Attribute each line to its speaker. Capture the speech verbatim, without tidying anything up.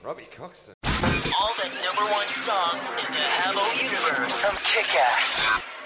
Speaker 1: Robbie Coxon.
Speaker 2: All the number one songs in the Habbo universe from Kick-Ass.